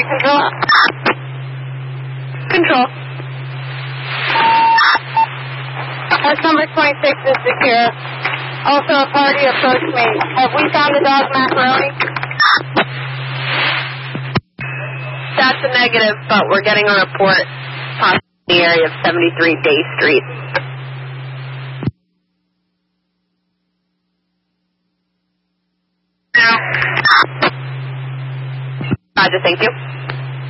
Control. Control. House number 26 is secure. Also, a party approached me. Have we found the dog Macaroni? That's a negative, but we're getting a report possibly in the area of 73 Day Street. Roger, thank you.